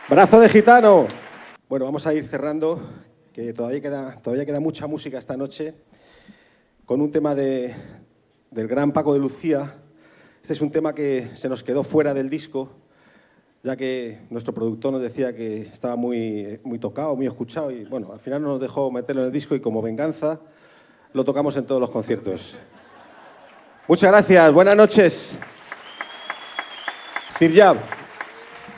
Brazo de gitano. Bueno, vamos a ir cerrando, que todavía queda mucha música esta noche, con un tema del gran Paco de Lucía. Este es un tema que se nos quedó fuera del disco, ya que nuestro productor nos decía que estaba muy tocado, muy escuchado, y bueno, al final no nos dejó meterlo en el disco y como venganza lo tocamos en todos los conciertos. Muchas gracias, buenas noches. Sir Jab.